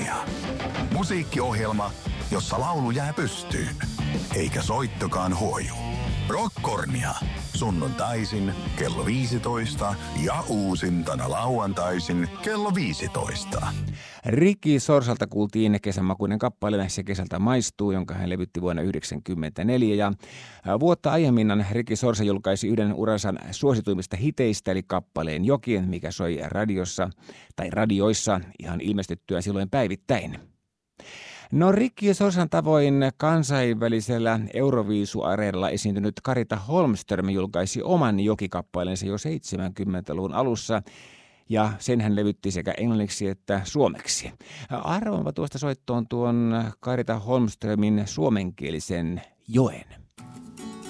Rockkornia. Musiikkiohjelma, jossa laulu jää pystyyn, eikä soittokaan huoju. Rockkornia. Sunnuntaisin kello 15 ja uusintana lauantaisin kello 15. Ricky Sorsalta kuultiin kesämakuinen kappale Se kesältä maistuu, jonka hän levytti vuonna 1994. Ja vuotta aiemmin Ricky Sorsa julkaisi yhden uransa suosituimmista hiteistä, eli kappaleen Jokien, mikä soi radioissa ihan ilmestyttyä silloin päivittäin. No Ricky Sorsan tavoin kansainvälisellä Euroviisu-areenalla esiintynyt Carita Holmström julkaisi oman jokikappaleensa jo 70-luvun alussa, ja sen hän levytti sekä englanniksi että suomeksi. Arvaanpa tuosta soittoon tuon Carita Holmströmin suomenkielisen Joen.